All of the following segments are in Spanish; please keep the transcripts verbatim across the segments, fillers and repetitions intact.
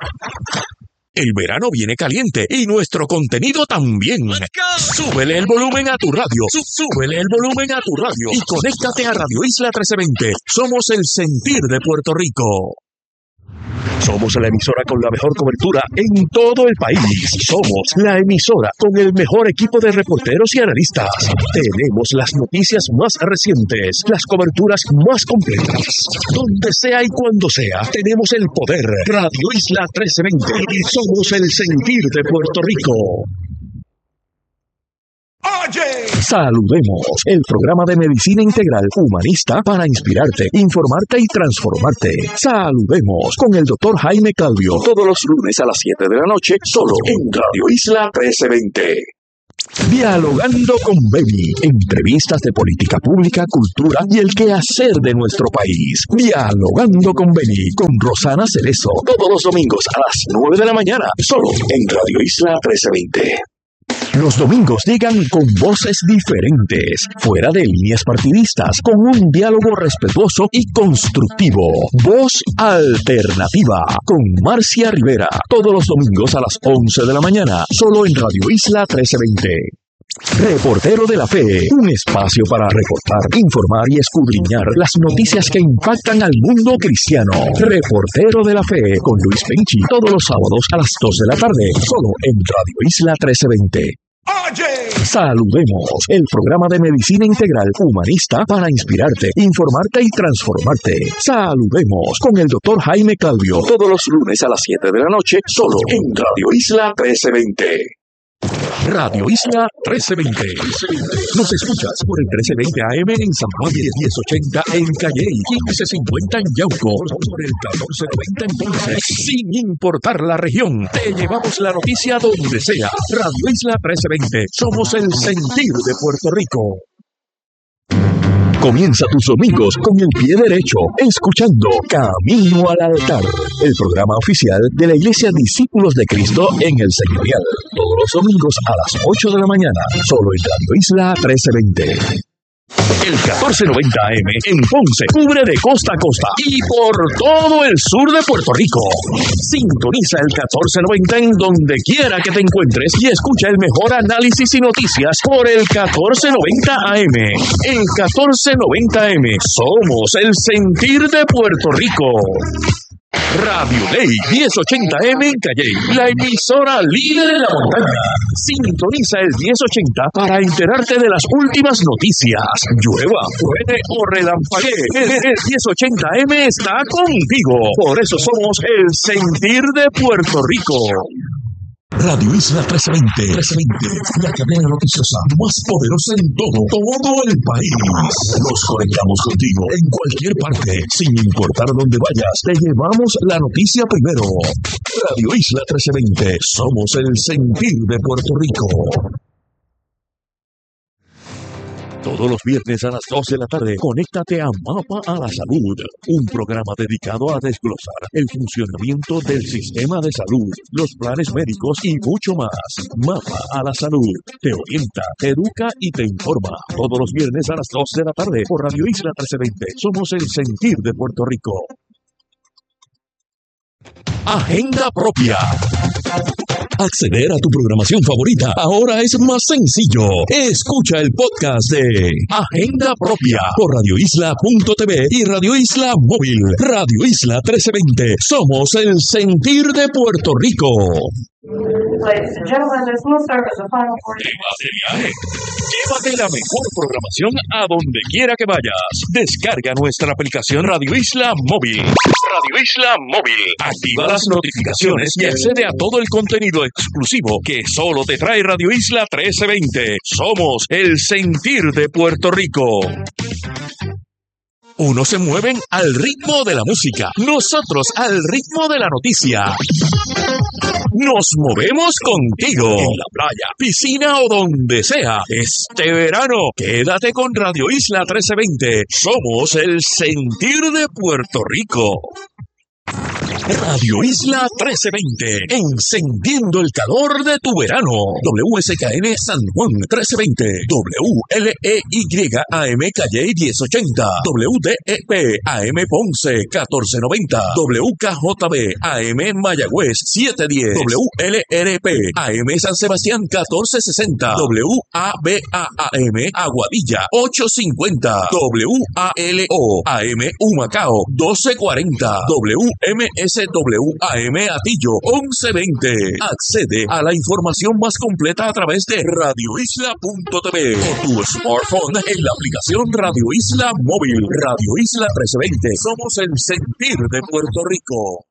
El verano viene caliente y nuestro contenido también. Súbele el volumen a tu radio. Súbele el volumen a tu radio y conéctate a Radio Isla trece veinte. Somos el sentir de Puerto Rico. Somos la emisora con la mejor cobertura en todo el país. Somos la emisora con el mejor equipo de reporteros y analistas. Tenemos las noticias más recientes, las coberturas más completas. Donde sea y cuando sea, tenemos el poder. Radio Isla trece veinte. Somos el sentir de Puerto Rico. Oye. Saludemos, el programa de medicina integral humanista para inspirarte, informarte y transformarte. Saludemos con el doctor Jaime Calvio, todos los lunes a las siete de la noche, solo en Radio Isla trece veinte. Dialogando con Beni, entrevistas de política pública, cultura y el quehacer de nuestro país. Dialogando con Beni, con Rosana Cerezo, todos los domingos a las nueve de la mañana, solo en Radio Isla trece veinte. Los domingos llegan con voces diferentes, fuera de líneas partidistas, con un diálogo respetuoso y constructivo. Voz Alternativa, con Marcia Rivera, todos los domingos a las once de la mañana, solo en Radio Isla trece veinte. Reportero de la Fe, un espacio para reportar, informar y escudriñar las noticias que impactan al mundo cristiano. Reportero de la Fe, con Luis Penchi, todos los sábados a las dos de la tarde, solo en Radio Isla trece veinte. Oye. Saludemos, el programa de medicina integral humanista para inspirarte, informarte y transformarte. Saludemos con el doctor Jaime Calvio, todos los lunes a las siete de la noche, solo en Radio Isla trece veinte. Radio Isla trece veinte. Nos escuchas por el trece veinte A M en San Juan, diez ochenta en Calley, quince cincuenta en Yauco, por el catorce noventa en Ponce. Sin importar la región, te llevamos la noticia donde sea. Radio Isla trece veinte. Somos el sentir de Puerto Rico. Comienza tus domingos con el pie derecho, escuchando Camino al Altar, el programa oficial de la Iglesia Discípulos de Cristo en el Señorial. Todos los domingos a las ocho de la mañana, solo en Radio Isla trece veinte. El catorce noventa A M en Ponce cubre de costa a costa y por todo el sur de Puerto Rico. Sintoniza el catorce noventa en donde quiera que te encuentres y escucha el mejor análisis y noticias por el catorce noventa A M. El catorce noventa A M, somos el sentir de Puerto Rico. Radio Ley diez ochenta M en Calley, la emisora líder de la montaña. Sintoniza el diez ochenta para enterarte de las últimas noticias. Llueva, truene o relampaguee, el diez ochenta M está contigo. Por eso somos el sentir de Puerto Rico. Radio Isla trece veinte, trece veinte, la cadena noticiosa más poderosa en todo, todo el país. Nos conectamos contigo en cualquier parte, sin importar dónde vayas, te llevamos la noticia primero. Radio Isla trece veinte, somos el sentir de Puerto Rico. Todos los viernes a las dos de la tarde, conéctate a Mapa a la Salud, un programa dedicado a desglosar el funcionamiento del sistema de salud, los planes médicos y mucho más. Mapa a la Salud te orienta, te educa y te informa. Todos los viernes a las dos de la tarde por Radio Isla trece veinte. Somos el sentir de Puerto Rico. Agenda propia. Acceder a tu programación favorita ahora es más sencillo. Escucha el podcast de Agenda Propia por radio isla punto t v y Radio Isla Móvil. Radio Isla trece veinte. Somos el sentir de Puerto Rico. Ladies and gentlemen, this will serve as a final portion. ¿Te vas de viaje? Llévate la mejor programación a donde quiera que vayas. Descarga nuestra aplicación Radio Isla Móvil. Radio Isla Móvil. Activa las notificaciones y accede a todo el contenido exclusivo que solo te trae Radio Isla trece veinte. Somos el sentir de Puerto Rico. Unos se mueven al ritmo de la música, nosotros al ritmo de la noticia. Nos movemos contigo en la playa, piscina o donde sea. Este verano, quédate con Radio Isla trece veinte. Somos el sentir de Puerto Rico. Radio Isla trece veinte, encendiendo el calor de tu verano. W S K N San Juan trece veinte, W L E Y A M Calle diez ochenta, W D E P A M Ponce catorce noventa, W K J B A M Mayagüez siete diez, W L R P A M San Sebastián catorce sesenta, W A B A A M Aguadilla ocho cincuenta, W A L O A M Humacao doce cuarenta, W M S W A M Atillo once veinte. Accede a la información más completa a través de radio isla punto t v o tu smartphone en la aplicación Radio Isla Móvil. Radio Isla trece veinte. Somos el sentir de Puerto Rico.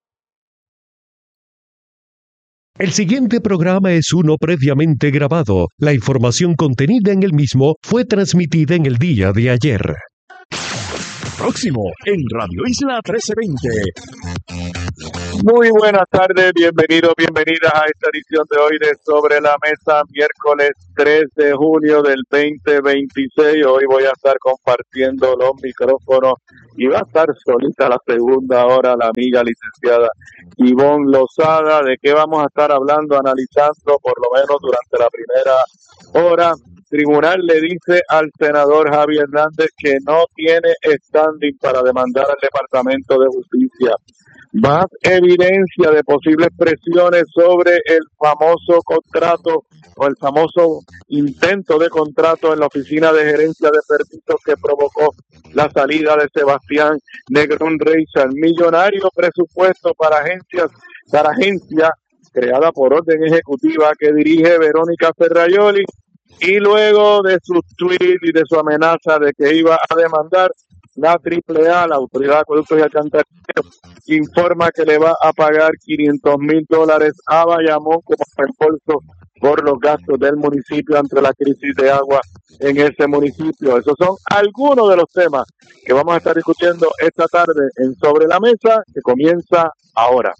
El siguiente programa es uno previamente grabado. La información contenida en el mismo fue transmitida en el día de ayer. Próximo en Radio Isla trece veinte. Muy buenas tardes, bienvenidos, bienvenidas a esta edición de hoy de Sobre la Mesa, miércoles tres de junio del veinte veintiséis. Hoy voy a estar compartiendo los micrófonos y va a estar solita la segunda hora la amiga licenciada Ivonne Lozada. ¿De qué vamos a estar hablando, analizando por lo menos durante la primera hora? Tribunal le dice al senador Javi Hernández que no tiene standing para demandar al Departamento de Justicia. Más evidencia de posibles presiones sobre el famoso contrato o el famoso intento de contrato en la Oficina de Gerencia de Permisos que provocó la salida de Sebastián Negrón Reichard. Millonario presupuesto para agencias, para agencia creada por orden ejecutiva que dirige Verónica Ferraioli. Y luego de sus tweets y de su amenaza de que iba a demandar, la triple A, la Autoridad de Acueductos y Alcantarillados, informa que le va a pagar quinientos mil dólares a Bayamón como reembolso por los gastos del municipio ante la crisis de agua en ese municipio. Esos son algunos de los temas que vamos a estar discutiendo esta tarde en Sobre la Mesa, que comienza ahora.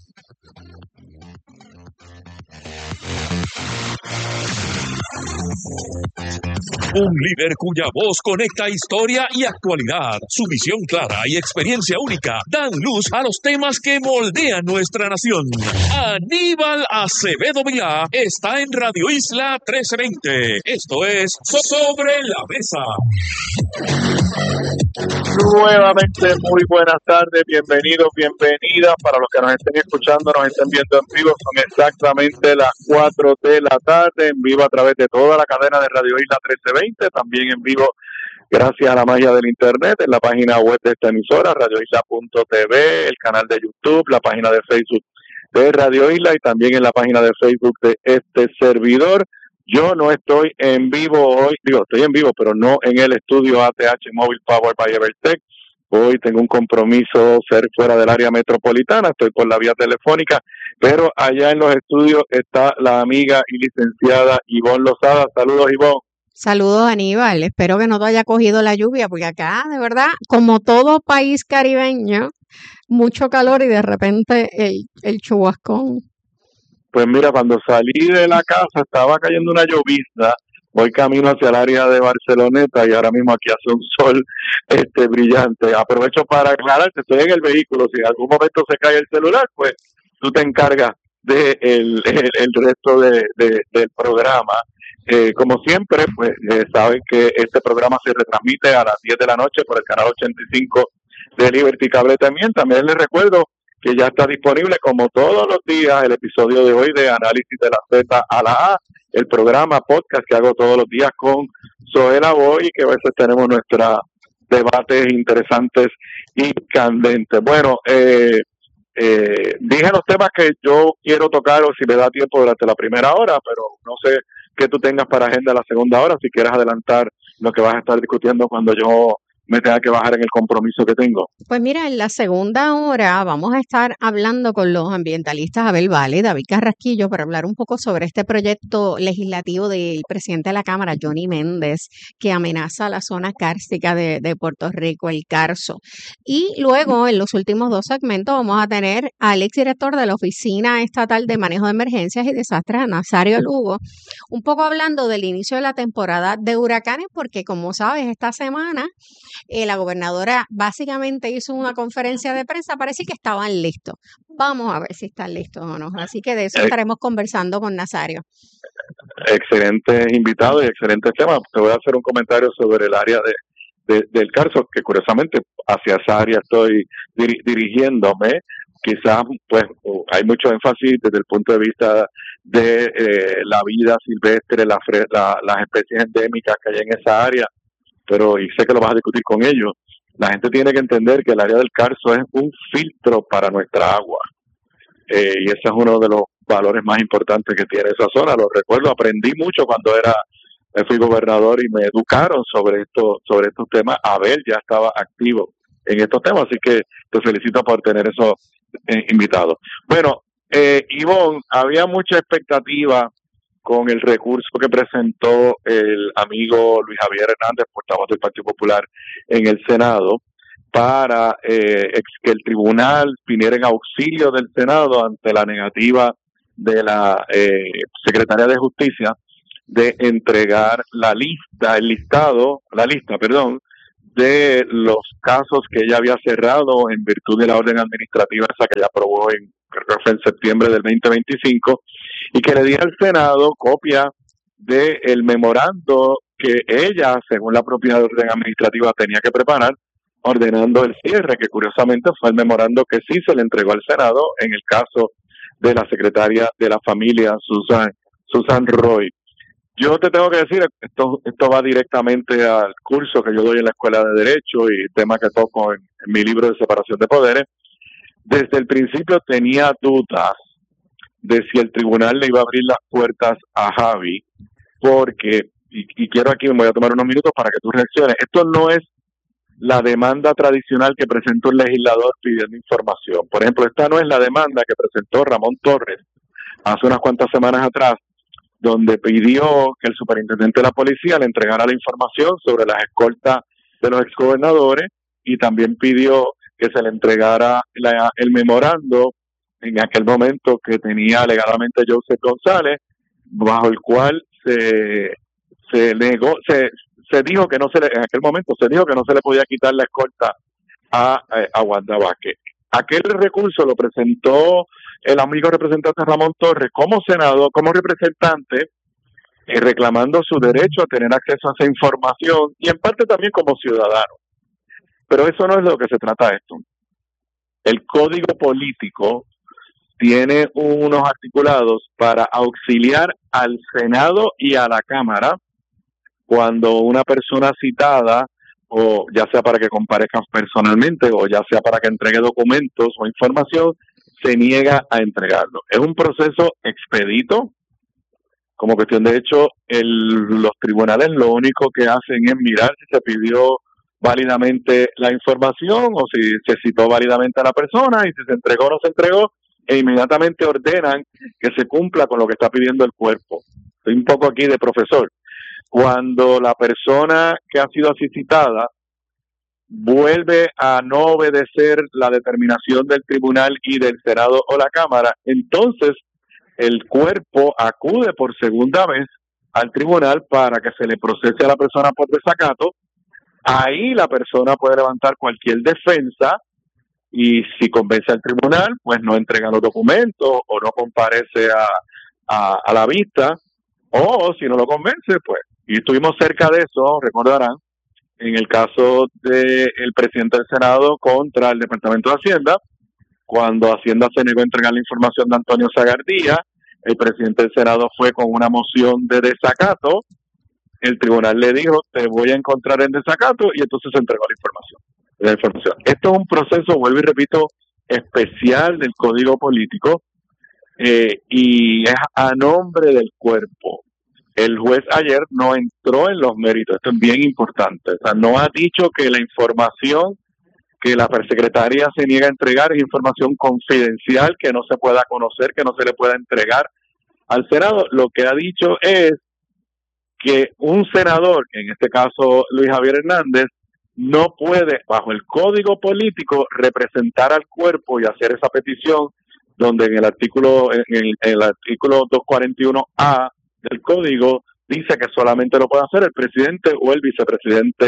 Un líder cuya voz conecta historia y actualidad. Su visión clara y experiencia única dan luz a los temas que moldean nuestra nación. Aníbal Acevedo Vilá está en Radio Isla trece veinte. Esto es Sobre la Mesa. Nuevamente, muy buenas tardes, bienvenidos, bienvenidas. Para los que nos estén escuchando, nos estén viendo en vivo, son exactamente las cuatro de la tarde, en vivo a través de toda la cadena de Radio Isla trece veinte, también en vivo gracias a la magia del internet, en la página web de esta emisora, radio isla punto t v, el canal de YouTube, la página de Facebook de Radio Isla y también en la página de Facebook de este servidor. Yo no estoy en vivo hoy, digo, estoy en vivo, pero no en el estudio A T H Mobile Power by Evertech. Hoy tengo un compromiso ser fuera del área metropolitana, estoy por la vía telefónica, pero allá en los estudios está la amiga y licenciada Ivonne Lozada. Saludos, Ivonne. Saludos, Aníbal. Espero que no te haya cogido la lluvia, porque acá, de verdad, como todo país caribeño, mucho calor y de repente el, el chubascón. Pues mira, cuando salí de la casa estaba cayendo una llovizna. Voy camino hacia el área de Barceloneta y ahora mismo aquí hace un sol este brillante. Aprovecho para aclararte, estoy en el vehículo. Si en algún momento se cae el celular, pues tú te encargas del de el, el, el resto de, de, del programa. Eh, como siempre, pues eh, saben que este programa se retransmite a las diez de la noche por el canal ochenta y cinco de Liberty Cable también. También les recuerdo que ya está disponible, como todos los días, el episodio de hoy de Análisis de la Z a la A, el programa podcast que hago todos los días con Zoela Boy, que a veces tenemos nuestros debates interesantes y candentes. Bueno, eh, eh, dije los temas que yo quiero tocar, o si me da tiempo durante la primera hora, pero no sé qué tú tengas para agenda la segunda hora, si quieres adelantar lo que vas a estar discutiendo cuando yo me tenga que bajar en el compromiso que tengo. Pues mira, en la segunda hora vamos a estar hablando con los ambientalistas Abel Vale y David Carrasquillo para hablar un poco sobre este proyecto legislativo del presidente de la Cámara, Johnny Méndez, que amenaza la zona kárstica de, de Puerto Rico, el Carso. Y luego, en los últimos dos segmentos, vamos a tener al exdirector de la Oficina Estatal de Manejo de Emergencias y Desastres, Nazario Lugo, un poco hablando del inicio de la temporada de huracanes, porque como sabes, esta semana Eh, la gobernadora básicamente hizo una conferencia de prensa, parece que estaban listos. Vamos a ver si están listos o no. Así que de eso estaremos conversando con Nazario. Excelentes invitados y excelentes temas. Te voy a hacer un comentario sobre el área de, de del Carso, que curiosamente hacia esa área estoy dir, dirigiéndome. Quizás pues hay mucho énfasis desde el punto de vista de eh, la vida silvestre, la, la, las especies endémicas que hay en esa área, pero y sé que lo vas a discutir con ellos. La gente tiene que entender que el área del Carso es un filtro para nuestra agua, eh, y ese es uno de los valores más importantes que tiene esa zona. Lo recuerdo, aprendí mucho cuando era fui gobernador y me educaron sobre esto, sobre estos temas. Abel ya estaba activo en estos temas, así que te felicito por tener eso eh, invitado. Bueno, eh, Ivonne, había mucha expectativa con el recurso que presentó el amigo Luis Javier Hernández, portavoz del Partido Popular en el Senado, para eh, que el tribunal viniera en auxilio del Senado ante la negativa de la eh, Secretaría de Justicia de entregar la lista, el listado, la lista, perdón, de los casos que ella había cerrado en virtud de la orden administrativa esa que ella aprobó en, creo que fue en septiembre del veinte veinticinco, y que le diera al Senado copia del memorando que ella, según la propia orden administrativa, tenía que preparar, ordenando el cierre, que curiosamente fue el memorando que sí se le entregó al Senado en el caso de la secretaria de la familia, Susan, Susan Roy. Yo te tengo que decir, esto esto va directamente al curso que yo doy en la Escuela de Derecho y tema que toco en, en mi libro de separación de poderes. Desde el principio tenía dudas de si el tribunal le iba a abrir las puertas a Javi, porque, y, y quiero aquí, me voy a tomar unos minutos para que tú reacciones, esto no es la demanda tradicional que presentó el legislador pidiendo información. Por ejemplo, esta no es la demanda que presentó Ramón Torres hace unas cuantas semanas atrás, donde pidió que el superintendente de la policía le entregara la información sobre las escoltas de los exgobernadores y también pidió que se le entregara la, el memorando en aquel momento que tenía alegadamente Joseph González, bajo el cual se, se negó, se, se dijo que no se le, en aquel momento se dijo que no se le podía quitar la escolta a, a Wanda Vázquez. Aquel recurso lo presentó el amigo representante Ramón Torres como senador, como representante, eh, reclamando su derecho a tener acceso a esa información y en parte también como ciudadano. Pero eso no es de lo que se trata esto. El Código Político tiene unos articulados para auxiliar al Senado y a la Cámara cuando una persona citada, o ya sea para que comparezca personalmente o ya sea para que entregue documentos o información, se niega a entregarlo. Es un proceso expedito. Como cuestión de hecho, el, los tribunales lo único que hacen es mirar si se pidió válidamente la información o si se citó válidamente a la persona y si se entregó o no se entregó, e inmediatamente ordenan que se cumpla con lo que está pidiendo el cuerpo. Estoy un poco aquí de profesor. Cuando la persona que ha sido así citada vuelve a no obedecer la determinación del tribunal y del Senado o la Cámara, entonces el cuerpo acude por segunda vez al tribunal para que se le procese a la persona por desacato. Ahí la persona puede levantar cualquier defensa y si convence al tribunal, pues no entrega los documentos o no comparece a, a, a la vista, o si no lo convence, pues, y estuvimos cerca de eso, recordarán, en el caso del presidente del Senado contra el Departamento de Hacienda, cuando Hacienda se negó a entregar la información de Antonio Zagardía, el presidente del Senado fue con una moción de desacato, el tribunal le dijo, te voy a encontrar en desacato, y entonces se entregó la información. La información. Esto es un proceso, vuelvo y repito, especial del Código Político, eh, y es a nombre del cuerpo. El juez ayer no entró en los méritos, esto es bien importante, o sea, no ha dicho que la información que la secretaría se niega a entregar es información confidencial, que no se pueda conocer, que no se le pueda entregar al Senado. Lo que ha dicho es que un senador, en este caso Luis Javier Hernández, no puede, bajo el Código Político, representar al cuerpo y hacer esa petición, donde en el artículo en el, en el artículo doscientos cuarenta y uno A del Código dice que solamente lo puede hacer el presidente o el vicepresidente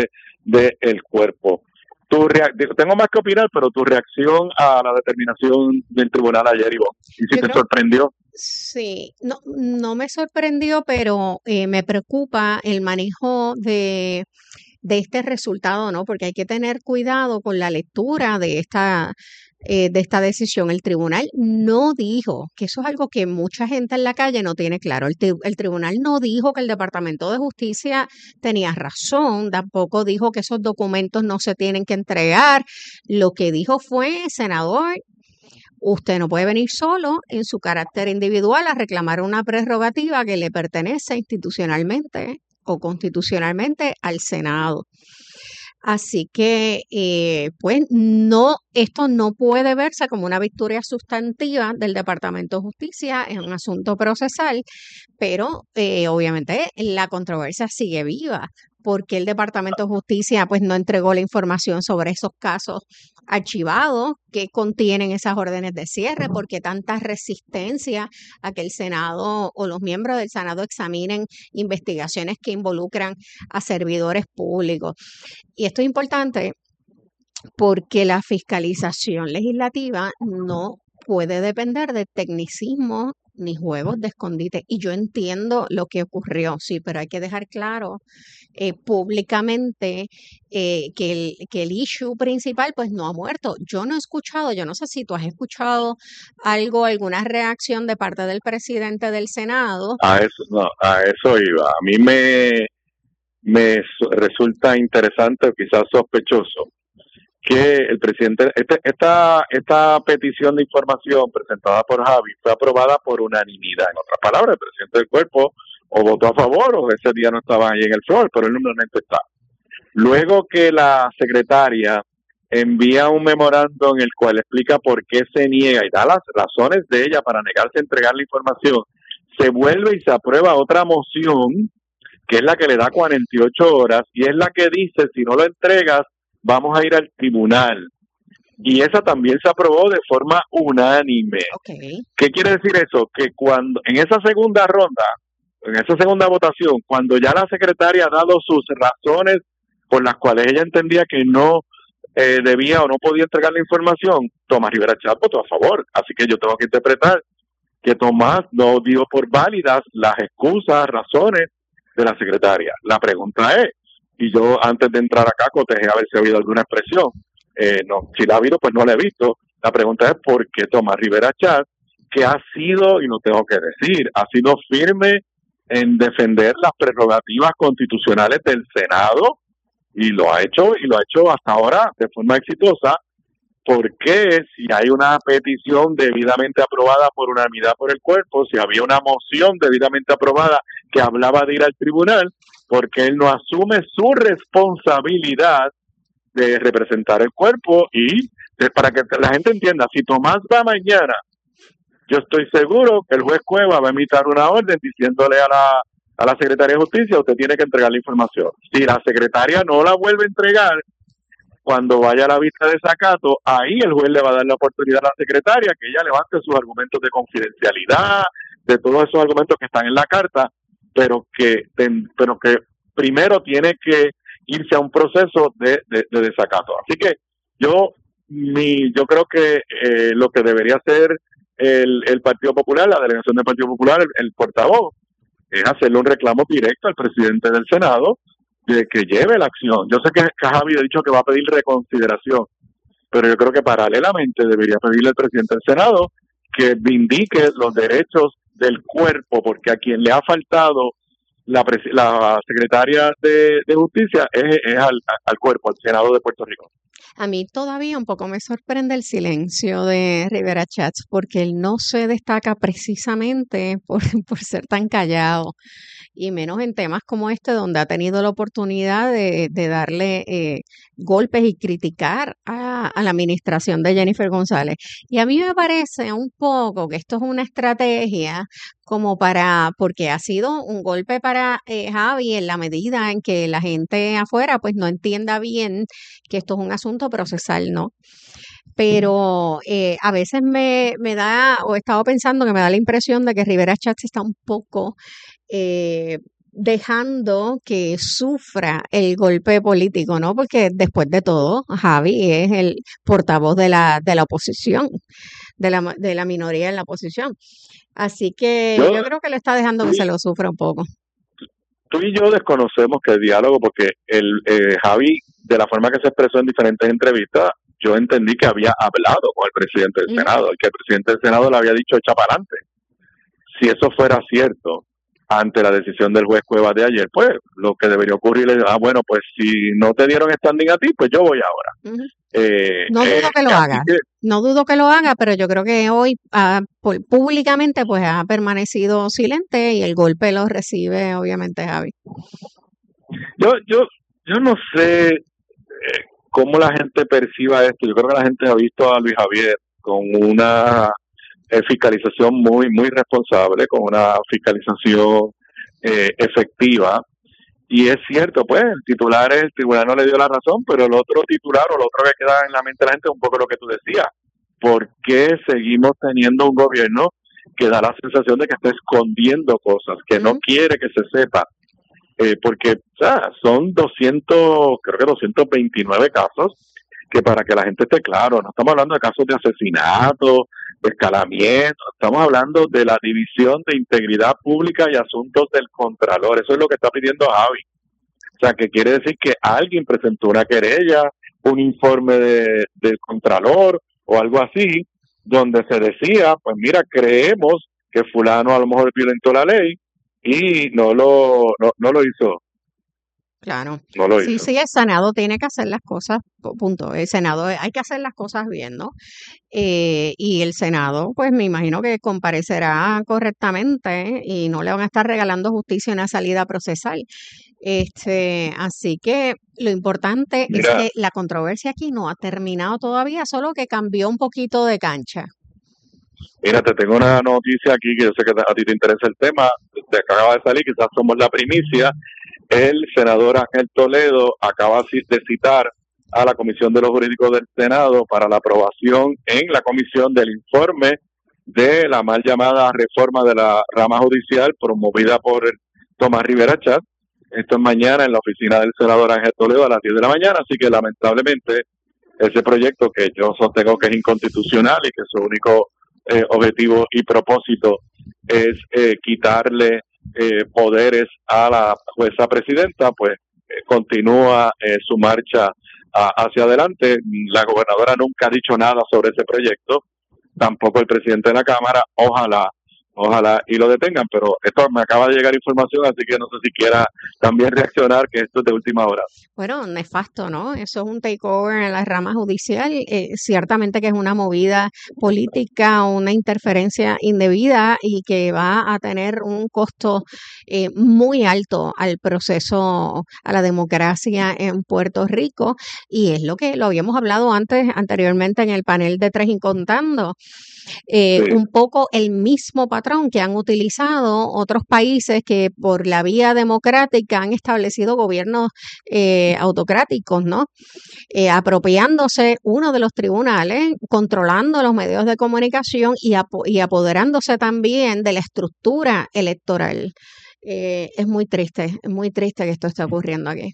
del cuerpo. Tu rea- tengo más que opinar, pero tu reacción a la determinación del tribunal ayer, Ivonne, y si Yo te creo, sorprendió. sí, no, no me sorprendió, pero eh, me preocupa el manejo de, de este resultado, ¿no? Porque hay que tener cuidado con la lectura de esta, eh, de esta decisión. El tribunal no dijo, que eso es algo que mucha gente en la calle no tiene claro. El, tri- el tribunal no dijo que el Departamento de Justicia tenía razón, tampoco dijo que esos documentos no se tienen que entregar. Lo que dijo fue, senador, usted no puede venir solo en su carácter individual a reclamar una prerrogativa que le pertenece institucionalmente o constitucionalmente al Senado. Así que, eh, pues, no, esto no puede verse como una victoria sustantiva del Departamento de Justicia, es un asunto procesal, pero eh, obviamente la controversia sigue viva, porque el Departamento de Justicia, pues, no entregó la información sobre esos casos archivados que contienen esas órdenes de cierre, porque tanta resistencia a que el Senado o los miembros del Senado examinen investigaciones que involucran a servidores públicos. Y esto es importante porque la fiscalización legislativa no puede depender de tecnicismo ni juegos de escondite. Y yo entiendo lo que ocurrió, sí, pero hay que dejar claro eh, públicamente eh, que, el, que el issue principal pues no ha muerto. Yo no he escuchado, yo no sé si tú has escuchado algo, alguna reacción de parte del presidente del Senado. A eso, no, a eso iba. A mí me, me su- resulta interesante o quizás sospechoso que el presidente, este, esta, esta petición de información presentada por Javi fue aprobada por unanimidad. En otras palabras, el presidente del cuerpo o votó a favor o ese día no estaba ahí en el floor, pero él normalmente está. Luego que la secretaria envía un memorando en el cual explica por qué se niega y da las razones de ella para negarse a entregar la información, se vuelve y se aprueba otra moción que es la que le da cuarenta y ocho horas y es la que dice si no lo entregas vamos a ir al tribunal. Y esa también se aprobó de forma unánime. Okay. ¿Qué quiere decir eso? Que cuando en esa segunda ronda, en esa segunda votación, cuando ya la secretaria ha dado sus razones por las cuales ella entendía que no eh, debía o no podía entregar la información, Tomás Rivera Chatz votó a favor. Así que yo tengo que interpretar que Tomás no dio por válidas las excusas, razones de la secretaria. La pregunta es, y yo antes de entrar acá cotejé a ver si ha habido alguna expresión. Eh, no, si la ha habido, pues no la he visto. La pregunta es por qué Tomás Rivera Chatz, que ha sido, y no tengo que decir, ha sido firme en defender las prerrogativas constitucionales del Senado, y lo ha hecho, y lo ha hecho hasta ahora de forma exitosa. ¿Por qué si hay una petición debidamente aprobada por unanimidad por el cuerpo, si había una moción debidamente aprobada que hablaba de ir al tribunal, porque él no asume su responsabilidad de representar el cuerpo? Y para que la gente entienda, si Tomás va mañana, yo estoy seguro que el juez Cueva va a emitir una orden diciéndole a la, a la Secretaría de Justicia, usted tiene que entregar la información. Si la secretaria no la vuelve a entregar, cuando vaya a la vista de desacato, ahí el juez le va a dar la oportunidad a la secretaria que ella levante sus argumentos de confidencialidad, de todos esos argumentos que están en la carta, pero que, pero que primero tiene que irse a un proceso de, de, de desacato. Así que yo mi yo creo que eh, lo que debería hacer el, el Partido Popular, la delegación del Partido Popular, el, el portavoz, es hacerle un reclamo directo al presidente del Senado de que lleve la acción. Yo sé que Javi ha dicho que va a pedir reconsideración, pero yo creo que paralelamente debería pedirle al presidente del Senado que vindique los derechos del cuerpo, porque a quien le ha faltado la, la secretaria de, de Justicia es, es al, al cuerpo, al Senado de Puerto Rico. A mí todavía un poco me sorprende el silencio de Rivera Chatz, porque él no se destaca precisamente por, por ser tan callado, y menos en temas como este, donde ha tenido la oportunidad de, de darle eh, golpes y criticar a, a la administración de Jennifer González. Y a mí me parece un poco que esto es una estrategia como para, porque ha sido un golpe para eh, Javi en la medida en que la gente afuera pues no entienda bien que esto es un asunto procesal, ¿no? Pero eh, a veces me, me da, o he estado pensando que me da la impresión de que Rivera Chatz está un poco eh, dejando que sufra el golpe político, ¿no? Porque después de todo, Javi es el portavoz de la, de la oposición, de la, de la minoría en la oposición. Así que Yo, yo creo que le está dejando tú, que y, se lo sufra un poco. tú y yo desconocemos que el diálogo, porque el eh, Javi, de la forma que se expresó en diferentes entrevistas, yo entendí que había hablado con el presidente del Ujú. Senado, y que el presidente del Senado le había dicho echa para adelante. Si eso fuera cierto, ante la decisión del juez Cuevas de ayer, pues lo que debería ocurrir es, ah, bueno, pues si no te dieron standing a ti, pues yo voy ahora. Ujú. Eh, No dudo eh, que lo así haga, que no dudo que lo haga, pero yo creo que hoy ah, por- públicamente pues ha permanecido silente y el golpe lo recibe obviamente Javi. yo, yo, yo no sé eh, cómo la gente perciba esto. Yo creo que la gente ha visto a Luis Javier con una eh, fiscalización muy, muy responsable, con una fiscalización eh, efectiva. Y es cierto, pues, el titular, el tribunal no le dio la razón, pero el otro titular o lo otro que queda en la mente de la gente es un poco lo que tú decías. ¿Por qué seguimos teniendo un gobierno que da la sensación de que está escondiendo cosas, que no Ujú. quiere que se sepa? Eh, porque o sea, son doscientos, creo que doscientos veintinueve casos, que para que la gente esté claro, no estamos hablando de casos de asesinato, de escalamiento, estamos hablando de la División de Integridad Pública y Asuntos del Contralor. Eso es lo que está pidiendo Javi. O sea, que quiere decir que alguien presentó una querella, un informe de, del Contralor o algo así, donde se decía, pues mira, creemos que fulano a lo mejor violentó la ley y no lo no, no lo hizo, Claro. no lo Sí, hizo. sí, el Senado tiene que hacer las cosas, pu- punto. El Senado, eh, hay que hacer las cosas bien, ¿no? Eh, y el Senado, pues me imagino que comparecerá correctamente y no le van a estar regalando justicia en una salida procesal. Este, así que lo importante es Mira, que la controversia aquí no ha terminado todavía, solo que cambió un poquito de cancha. mira, te tengo una noticia aquí que yo sé que a ti te interesa el tema, te acaba de salir, quizás somos la primicia. El senador Ángel Toledo acaba de citar a la Comisión de los Jurídicos del Senado para la aprobación en la comisión del informe de la mal llamada reforma de la rama judicial promovida por Tomás Rivera Chatz. Esto es mañana en la oficina del senador Ángel Toledo a las diez de la mañana, así que lamentablemente ese proyecto, que yo sostengo que es inconstitucional y que su único eh, objetivo y propósito es eh, quitarle eh, poderes a la jueza presidenta, pues eh, continúa eh, su marcha a, hacia adelante. La gobernadora nunca ha dicho nada sobre ese proyecto, tampoco el presidente de la Cámara. Ojalá, ojalá y lo detengan, pero esto me acaba de llegar información, así que no sé si quiera también reaccionar, que esto es de última hora. Bueno, nefasto, ¿no? Eso es un takeover en la rama judicial. Eh, ciertamente que es una movida política, una interferencia indebida y que va a tener un costo eh, muy alto al proceso, a la democracia en Puerto Rico. Y es lo que lo habíamos hablado antes, anteriormente en el panel de Tres y Contando. Eh, Sí. un poco el mismo patrón que han utilizado otros países que por la vía democrática han establecido gobiernos eh, autocráticos, ¿no? Eh, apropiándose uno de los tribunales, controlando los medios de comunicación y, apo- y apoderándose también de la estructura electoral. Eh, es muy triste, es muy triste que esto esté ocurriendo aquí.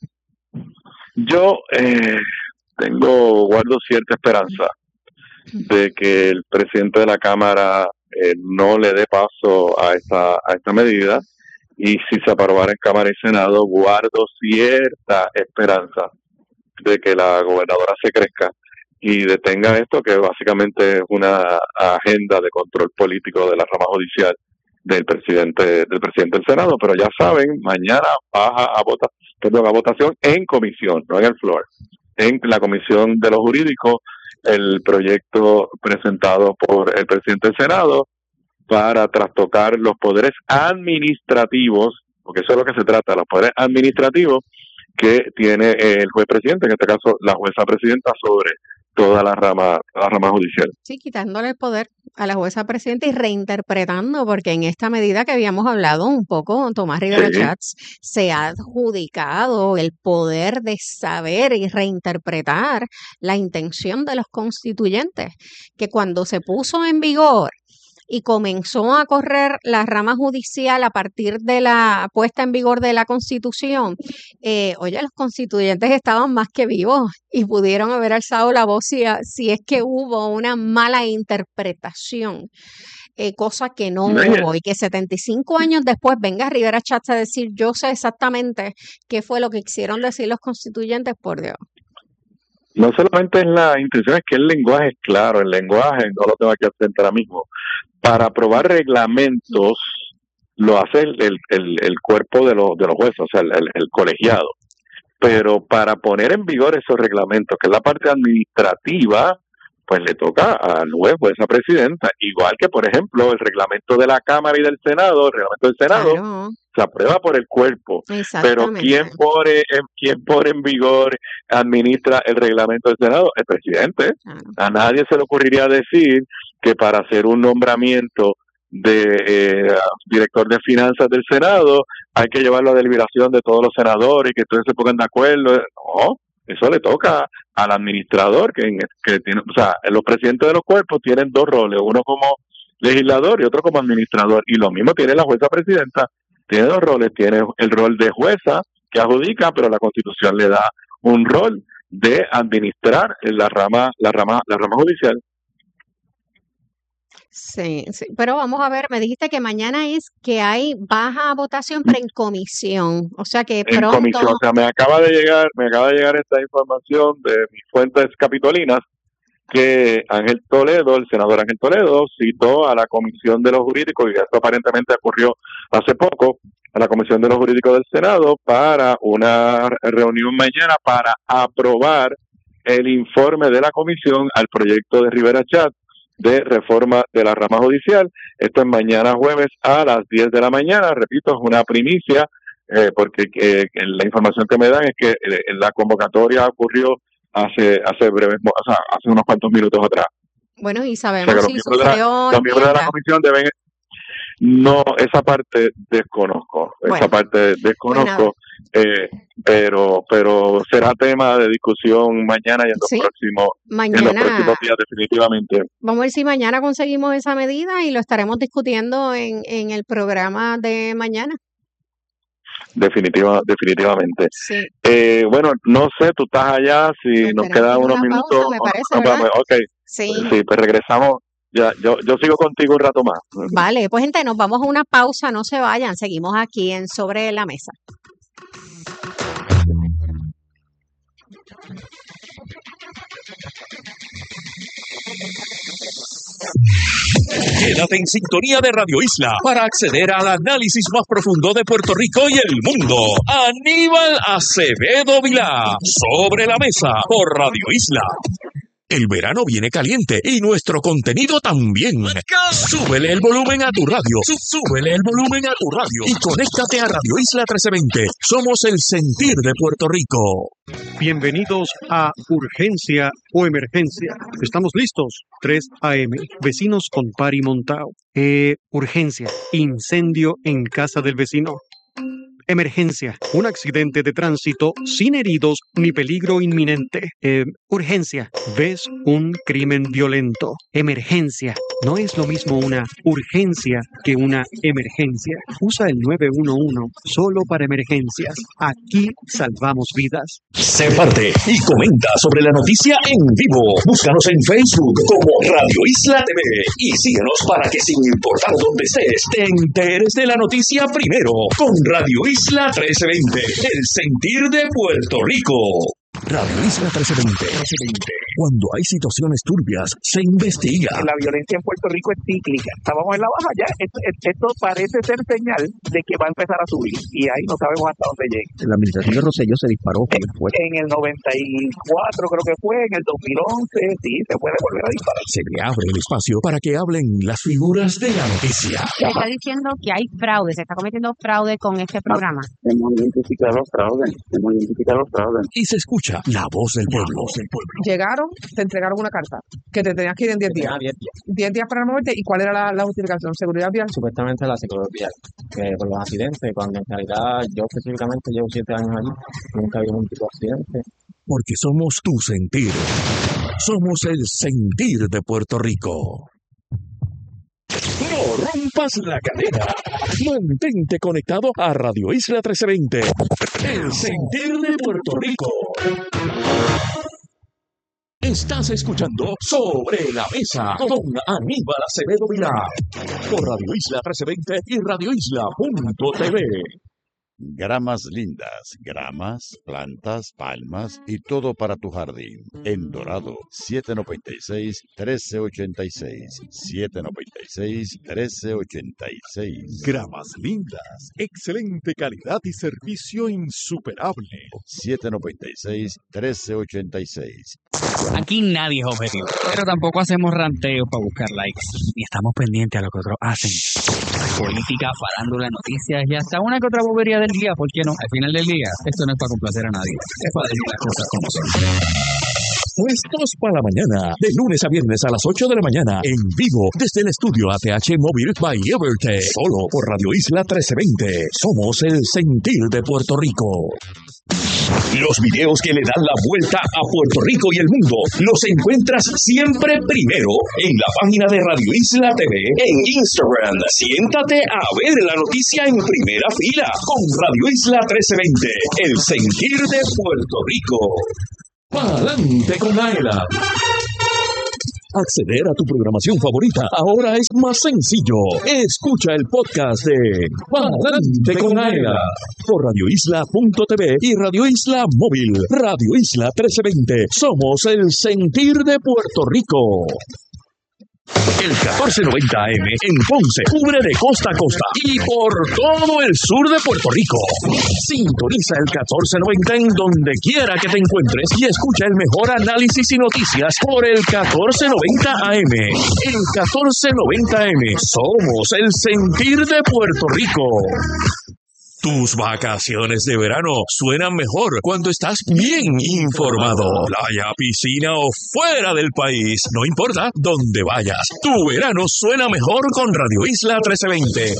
Yo eh, tengo, guardo cierta esperanza de que el presidente de la Cámara eh, no le dé paso a esta, a esta medida, y si se aprobara en Cámara y Senado, guardo cierta esperanza de que la gobernadora se crezca y detenga esto, que básicamente es una agenda de control político de la rama judicial del presidente del presidente del Senado. Pero ya saben, mañana baja a vota, perdón, a votación en comisión, no en el floor, en la comisión de los jurídicos, el proyecto presentado por el presidente del Senado para trastocar los poderes administrativos, porque eso es lo que se trata, los poderes administrativos que tiene el juez presidente, en este caso la jueza presidenta, sobre toda la rama, la rama judicial. Sí, quitándole el poder a la jueza presidenta y reinterpretando, porque en esta medida que habíamos hablado un poco, Tomás Rivera Sí. Chatz se ha adjudicado el poder de saber y reinterpretar la intención de los constituyentes, que cuando se puso en vigor y comenzó a correr la rama judicial a partir de la puesta en vigor de la Constitución, eh, oye, los constituyentes estaban más que vivos y pudieron haber alzado la voz si, si es que hubo una mala interpretación. Eh, cosa que no hubo, y que setenta y cinco años después venga Rivera Schatz a decir yo sé exactamente qué fue lo que quisieron decir los constituyentes, por Dios. No solamente es la intención, es que el lenguaje es claro, el lenguaje, no lo tengo aquí atento ahora mismo. Para aprobar reglamentos lo hace el, el, el, el cuerpo de los, de los jueces, o sea, el, el, el colegiado. Pero para poner en vigor esos reglamentos, que es la parte administrativa, pues le toca al juez, jueza presidenta, igual que, por ejemplo, el reglamento de la Cámara y del Senado, el reglamento del Senado, claro, se aprueba por el cuerpo, pero ¿quién pone, en, quién pone en vigor, administra el reglamento del Senado? El presidente. Claro. A nadie se le ocurriría decir que para hacer un nombramiento de eh, director de finanzas del Senado hay que llevarlo a deliberación de todos los senadores y que todos se pongan de acuerdo. No. Eso le toca al administrador, que, que tiene, o sea, los presidentes de los cuerpos tienen dos roles, uno como legislador y otro como administrador, y lo mismo tiene la jueza presidenta, tiene dos roles, tiene el rol de jueza que adjudica, pero la Constitución le da un rol de administrar la rama, la rama, la rama judicial. Sí, sí, pero vamos a ver, me dijiste que mañana es que hay baja votación, pero en comisión, o sea que pronto... En comisión, o sea, me acaba de llegar, me acaba de llegar esta información de mis fuentes capitolinas, que Ángel Toledo, el senador Ángel Toledo, citó a la Comisión de los Jurídicos, y esto aparentemente ocurrió hace poco, a la Comisión de los Jurídicos del Senado, para una reunión mañana para aprobar el informe de la comisión al proyecto de Rivera Schatz de reforma de la rama judicial. Esto es mañana jueves a las diez de la mañana. Repito, es una primicia, eh, porque eh, la información que me dan es que eh, la convocatoria ocurrió hace hace breves, o sea, hace unos cuantos minutos atrás. Bueno, y sabemos o sea, si los miembros, de la, los miembros de la comisión deben... No, esa parte desconozco, bueno, esa parte desconozco, pues eh, pero pero será tema de discusión mañana y en los, sí, próximos, mañana, en los próximos días definitivamente. Vamos a ver si mañana conseguimos esa medida y lo estaremos discutiendo en, en el programa de mañana. Definitiva, definitivamente. Sí. Eh, bueno, no sé, tú estás allá, si nos, nos quedan unos minutos. Pausa, me parece, no, no, ok, sí. sí, pues regresamos. Ya, yo, yo sigo contigo un rato más. Vale, pues gente, nos vamos a una pausa, no se vayan, seguimos aquí en Sobre la Mesa. Quédate en sintonía de Radio Isla para acceder al análisis más profundo de Puerto Rico y el mundo. Aníbal Acevedo Vilá, Sobre la Mesa, por Radio Isla. El verano viene caliente y nuestro contenido también. Súbele el volumen a tu radio. Súbele el volumen a tu radio. Y conéctate a Radio Isla trece veinte. Somos el sentir de Puerto Rico. Bienvenidos a Urgencia o Emergencia. Estamos listos. tres a eme. Vecinos con pari montao. Eh, urgencia. Incendio en casa del vecino. Emergencia. Un accidente de tránsito sin heridos ni peligro inminente. Eh, urgencia. ¿Ves un crimen violento? Emergencia. No es lo mismo una urgencia que una emergencia. Usa el nueve uno uno solo para emergencias. Aquí salvamos vidas. Sé parte y comenta sobre la noticia en vivo. Búscanos en Facebook como Radio Isla T V y síguenos para que sin importar dónde estés, te enteres de la noticia primero con Radio Isla trece veinte, el sentir de Puerto Rico. Radio Isla trece veinte. Cuando hay situaciones turbias, se investiga. La violencia en Puerto Rico es cíclica. Estábamos en la baja ya. Esto, esto parece ser señal de que va a empezar a subir. Y ahí no sabemos hasta dónde llegue. La administración de Rosselló se disparó. En, en el noventa y cuatro creo que fue, en el dos mil once, sí, se puede volver a disparar. Se le abre el espacio para que hablen las figuras de la noticia. Se está diciendo que hay fraude, se está cometiendo fraude con este programa. No, hemos identificado los fraudes, hemos identificado los fraudes. Y se escucha la voz del pueblo. Voz del pueblo. Llegaron, te entregaron una carta que te tenías que ir en diez días. diez días para moverte. ¿Y cuál era la, la justificación? ¿Seguridad vial? Supuestamente la seguridad vial, que por los accidentes, cuando en realidad yo específicamente llevo siete años allí, nunca había un tipo de accidente. Porque somos tu sentir. Somos el sentir de Puerto Rico. No rompas la cadena. Mantente conectado a Radio Isla trece veinte. El sentir de Puerto Rico. Estás escuchando Sobre la Mesa con Aníbal Acevedo Vilá por Radio Isla trece veinte y radio isla punto t v. Gramas lindas, gramas, plantas, palmas y todo para tu jardín. En Dorado, siete noventa y seis, trece ochenta y seis. siete noventa y seis, trece ochenta y seis. Gramas lindas, excelente calidad y servicio insuperable. siete noventa y seis, trece ochenta y seis. Aquí nadie es objetivo, pero tampoco hacemos ranteos para buscar likes, ni estamos pendientes a lo que otros hacen. Política, farándula, noticias y hasta una que otra bobería del día, ¿por qué no? Al final del día, esto no es para complacer a nadie, es para decir las cosas como son. Puestos para la mañana, de lunes a viernes a las ocho de la mañana, en vivo, desde el estudio A T H Móvil by Evertech, solo por Radio Isla trece veinte. Somos el sentir de Puerto Rico. Los videos que le dan la vuelta a Puerto Rico y el mundo los encuentras siempre primero en la página de Radio Isla T V en Instagram. Siéntate a ver la noticia en primera fila con Radio Isla trece veinte, el sentir de Puerto Rico. Pa'lante con Aela. Acceder a tu programación favorita ahora es más sencillo. Escucha el podcast de Pa'lante con Aela por radio isla punto t v y Radio Isla Móvil. Radio Isla trece veinte. Somos el sentir de Puerto Rico. El catorce noventa A M en Ponce cubre de costa a costa y por todo el sur de Puerto Rico. Sintoniza el catorce noventa en donde quiera que te encuentres y escucha el mejor análisis y noticias por el catorce noventa A M. El catorce noventa A M. Somos el sentir de Puerto Rico. Tus vacaciones de verano suenan mejor cuando estás bien informado. Playa, piscina o fuera del país, no importa dónde vayas. Tu verano suena mejor con Radio Isla trece veinte.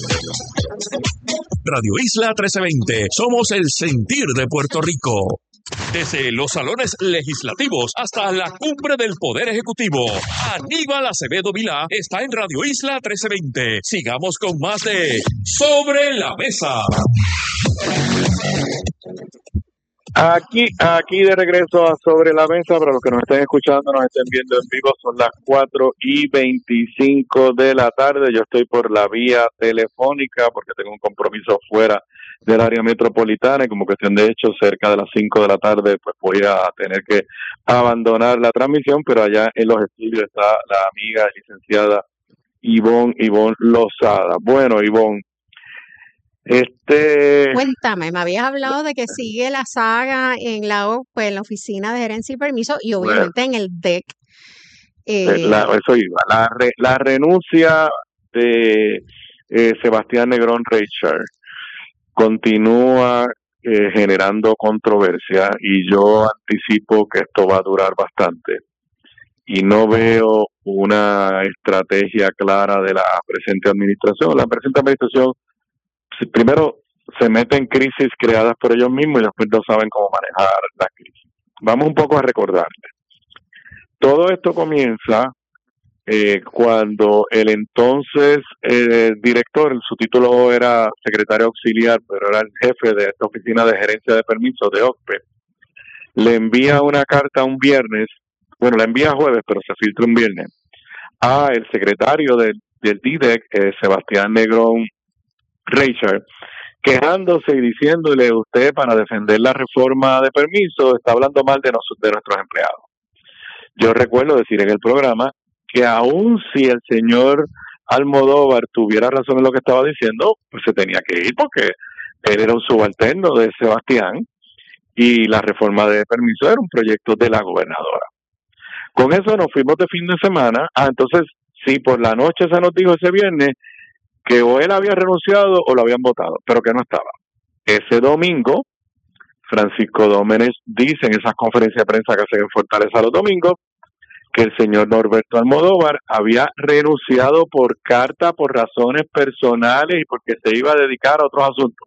Radio Isla trece veinte, somos el sentir de Puerto Rico. Desde los salones legislativos hasta la cumbre del Poder Ejecutivo, Aníbal Acevedo Vilá está en Radio Isla trece veinte. Sigamos con más de Sobre la Mesa. Aquí, aquí de regreso a Sobre la Mesa, para los que nos estén escuchando, nos estén viendo en vivo, son las cuatro y veinticinco de la tarde. Yo estoy por la vía telefónica porque tengo un compromiso fuera del área metropolitana y como cuestión de hecho cerca de las cinco de la tarde pues voy a tener que abandonar la transmisión, pero allá en los estudios está la amiga licenciada Ivonne, Ivonne Lozada. Bueno, Ivonne, este... Cuéntame, me habías hablado de que sigue la saga en la, pues, en la Oficina de Gerencia y Permiso y obviamente bueno, en el D E C. Eh, la, eso iba, la, re, la renuncia de eh, Sebastián Negrón Reichard continúa eh, generando controversia y yo anticipo que esto va a durar bastante y no veo una estrategia clara de la presente administración. La presente administración primero se mete en crisis creadas por ellos mismos y después no saben cómo manejar las crisis. Vamos un poco a recordarle. Todo esto comienza Eh, cuando el entonces eh, director, su título era secretario auxiliar, pero era el jefe de esta oficina de gerencia de permisos de O C P E, le envía una carta un viernes, bueno, la envía jueves, pero se filtra un viernes, a el secretario del, del D D E C, eh, Sebastián Negrón Reichard, quejándose y diciéndole: usted, para defender la reforma de permisos, está hablando mal de, nos, de nuestros empleados. Yo recuerdo decir en el programa que aun si el señor Almodóvar tuviera razón en lo que estaba diciendo, pues se tenía que ir porque él era un subalterno de Sebastián y la reforma de permiso era un proyecto de la gobernadora. Con eso nos fuimos de fin de semana. Ah, entonces, sí, por la noche se nos dijo ese viernes que o él había renunciado o lo habían votado, pero que no estaba. Ese domingo, Francisco Dómenes dice en esas conferencias de prensa que hacen en Fortaleza los domingos, que el señor Norberto Almodóvar había renunciado por carta, por razones personales y porque se iba a dedicar a otros asuntos.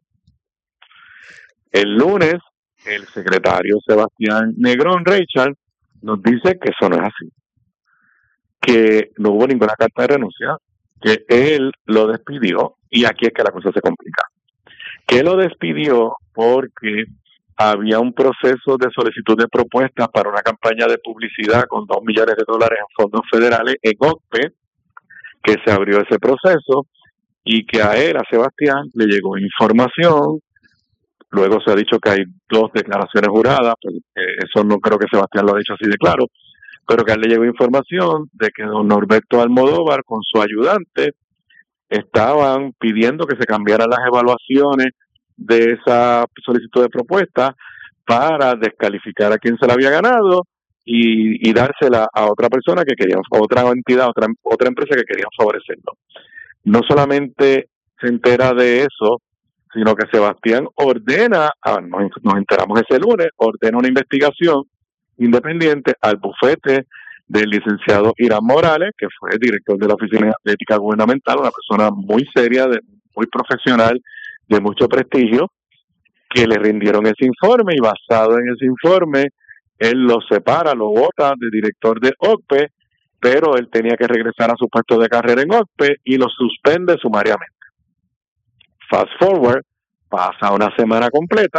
El lunes, el secretario Sebastián Negrón Reichard nos dice que eso no es así, que no hubo ninguna carta de renuncia. que él lo despidió, y aquí es que la cosa se complica. Que lo despidió porque había un proceso de solicitud de propuestas para una campaña de publicidad con dos millones de dólares en fondos federales en O C P E, que se abrió ese proceso y que a él, a Sebastián, le llegó información. Luego se ha dicho que hay dos declaraciones juradas, pues, eh, eso no creo que Sebastián lo ha dicho así de claro, pero que a él le llegó información de que don Norberto Almodóvar con su ayudante estaban pidiendo que se cambiaran las evaluaciones de esa solicitud de propuesta para descalificar a quien se la había ganado y, y dársela a otra persona que querían, otra entidad, otra, otra empresa que querían favorecerlo. No solamente se entera de eso, sino que Sebastián ordena, ah, nos, nos enteramos ese lunes, ordena una investigación independiente al bufete del licenciado Irán Morales, que fue el director de la Oficina de Ética Gubernamental, una persona muy seria, de, muy profesional, de mucho prestigio, que le rindieron ese informe y basado en ese informe, él lo separa, lo vota de director de O C P E, pero él tenía que regresar a su puesto de carrera en O C P E y lo suspende sumariamente. Fast forward, pasa una semana completa,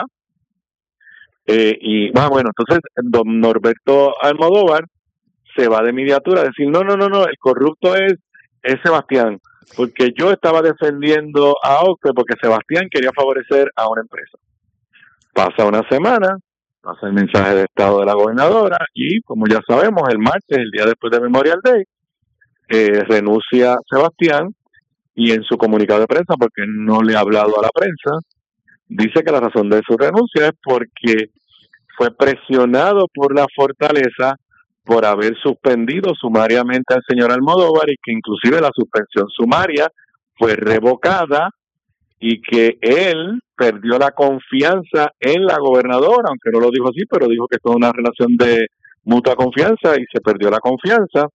eh, y ah, bueno, entonces don Norberto Almodóvar se va de inmediatura a decir, no, no, no, no, el corrupto es, es Sebastián, porque yo estaba defendiendo a O C P E porque Sebastián quería favorecer a una empresa. Pasa una semana, pasa el mensaje de estado de la gobernadora y, como ya sabemos, el martes, el día después de Memorial Day, eh, renuncia Sebastián y en su comunicado de prensa, porque no le ha hablado a la prensa, dice que la razón de su renuncia es porque fue presionado por la Fortaleza por haber suspendido sumariamente al señor Almodóvar y que inclusive la suspensión sumaria fue revocada y que él perdió la confianza en la gobernadora, aunque no lo dijo así, pero dijo que es una relación de mutua confianza y se perdió la confianza.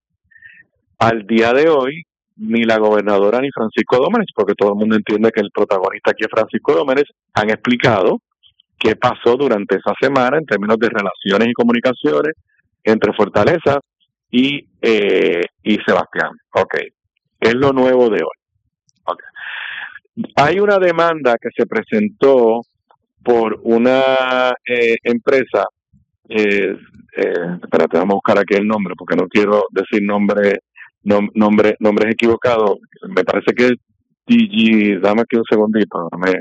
Al día de hoy, ni la gobernadora ni Francisco Dómenes, porque todo el mundo entiende que el protagonista aquí es Francisco Dómenes, han explicado qué pasó durante esa semana en términos de relaciones y comunicaciones entre Fortaleza y, eh, y Sebastián. Ok, es lo nuevo de hoy. Okay. Hay una demanda que se presentó por una eh, empresa, eh, eh, espérate, vamos a buscar aquí el nombre porque no quiero decir nombre, nom, nombre, nombres equivocados. Me parece que es Digi, dame aquí un segundito. Dame,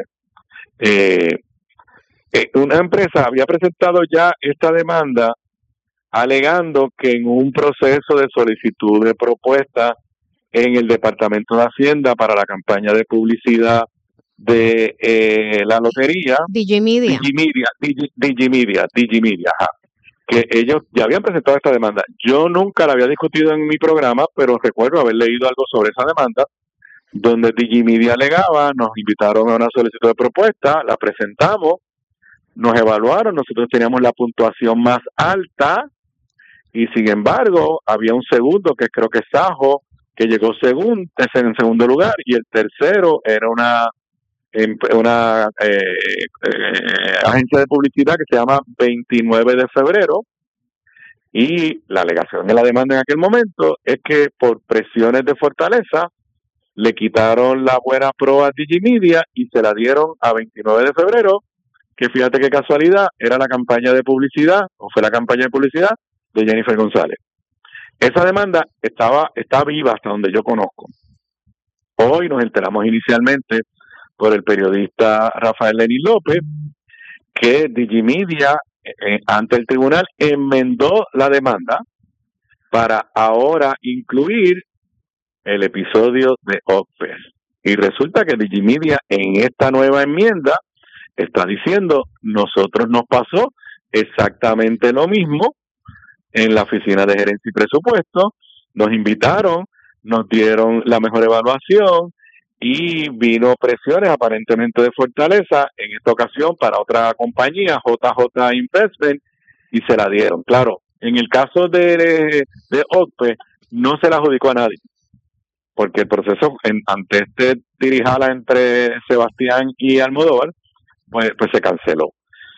eh, eh, una empresa había presentado ya esta demanda alegando que en un proceso de solicitud de propuesta en el Departamento de Hacienda para la campaña de publicidad de eh, la lotería, Digimedia, Digimedia, Digi, Digimedia, Digimedia, ajá, que ellos ya habían presentado esta demanda. Yo nunca la había discutido en mi programa, pero recuerdo haber leído algo sobre esa demanda, donde Digimedia alegaba, nos invitaron a una solicitud de propuesta, la presentamos, nos evaluaron, nosotros teníamos la puntuación más alta, y sin embargo, había un segundo, que creo que es Sajo, que llegó segundo, en segundo lugar, y el tercero era una una eh, eh, agencia de publicidad que se llama veintinueve de febrero, y la alegación de la demanda en aquel momento es que por presiones de Fortaleza le quitaron la buena pro a Digimedia y se la dieron a veintinueve de febrero, que fíjate qué casualidad, era la campaña de publicidad, o fue la campaña de publicidad de Jennifer González. Esa demanda estaba está viva hasta donde yo conozco. Hoy nos enteramos inicialmente por el periodista Rafael Lenín López que Digimedia eh, ante el tribunal enmendó la demanda para ahora incluir el episodio de O C P E. Y resulta que Digimedia en esta nueva enmienda está diciendo, nosotros nos pasó exactamente lo mismo en la Oficina de Gerencia y Presupuesto, nos invitaron, nos dieron la mejor evaluación y vino presiones aparentemente de Fortaleza, en esta ocasión para otra compañía, J J Investment, y se la dieron. Claro, en el caso de, de O C P E, no se la adjudicó a nadie, porque el proceso en, ante este tirijala entre Sebastián y Almodóvar, pues, pues se canceló.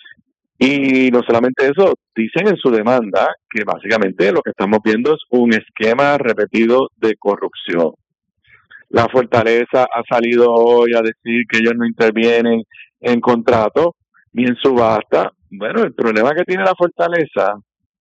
Y no solamente eso, dicen en su demanda que básicamente lo que estamos viendo es un esquema repetido de corrupción. La Fortaleza ha salido hoy a decir que ellos no intervienen en contrato ni en subasta. Bueno, el problema que tiene la Fortaleza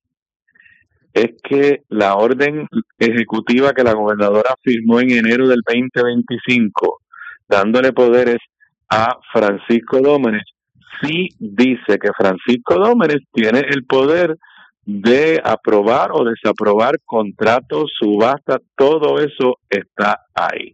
es que la orden ejecutiva que la gobernadora firmó en enero del veinte veinticinco, dándole poderes a Francisco Dómenes, sí dice que Francisco Dómenes tiene el poder de aprobar o desaprobar contratos, subasta, todo eso está ahí.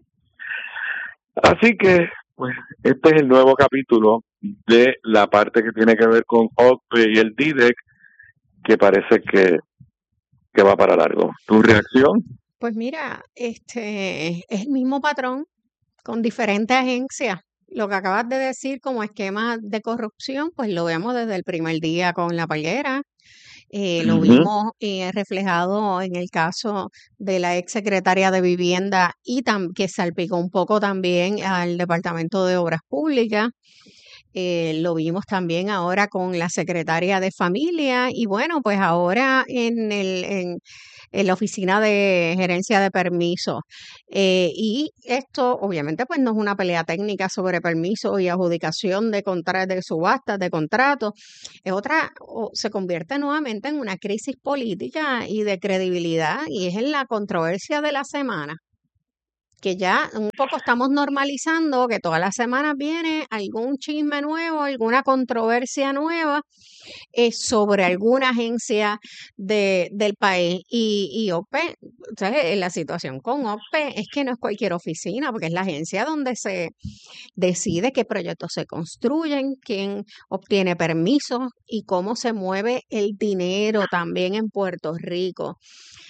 Así que, pues, este es el nuevo capítulo de la parte que tiene que ver con O C P E y el D I D E C, que parece que, que va para largo. ¿Tu reacción? Pues mira, este es el mismo patrón con diferentes agencias. Lo que acabas de decir como esquema de corrupción, pues lo vemos desde el primer día con la Palguera. Eh, lo Ujú. vimos eh, reflejado en el caso de la ex secretaria de Vivienda y tam- que salpicó un poco también al Departamento de Obras Públicas. Eh, lo vimos también ahora con la secretaria de Familia y bueno, pues ahora en el en, en la oficina de gerencia de permisos. Eh, y esto obviamente pues no es una pelea técnica sobre permisos y adjudicación de contra de subastas, de contratos. Es otra, o se convierte nuevamente en una crisis política y de credibilidad y es en la controversia de la semana, que ya un poco estamos normalizando que todas las semanas viene algún chisme nuevo, alguna controversia nueva eh, sobre alguna agencia de, del país. Y, y O P E, entonces, la situación con O P E es que no es cualquier oficina, porque es la agencia donde se decide qué proyectos se construyen, quién obtiene permisos y cómo se mueve el dinero también en Puerto Rico.